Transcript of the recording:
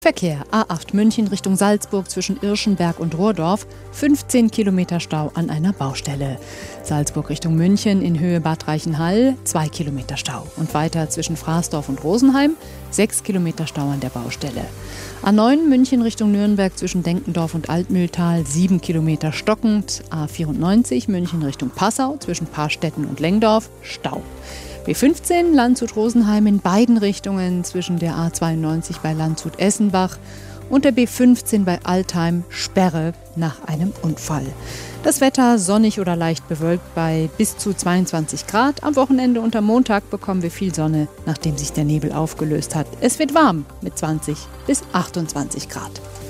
Verkehr A8 München Richtung Salzburg zwischen Irschenberg und Rohrdorf, 15 Kilometer Stau an einer Baustelle. Salzburg Richtung München in Höhe Bad Reichenhall, 2 Kilometer Stau. Und weiter zwischen Fraßdorf und Rosenheim, 6 Kilometer Stau an der Baustelle. A9 München Richtung Nürnberg zwischen Denkendorf und Altmühltal, 7 Kilometer stockend. A94 München Richtung Passau zwischen Paarstetten und Lengdorf, Stau. B15 Landshut-Rosenheim in beiden Richtungen zwischen der A92 bei Landshut-Essenbach und der B15 bei Altheim Sperre nach einem Unfall. Das Wetter sonnig oder leicht bewölkt bei bis zu 22 Grad. Am Wochenende und am Montag bekommen wir viel Sonne, nachdem sich der Nebel aufgelöst hat. Es wird warm mit 20 bis 28 Grad.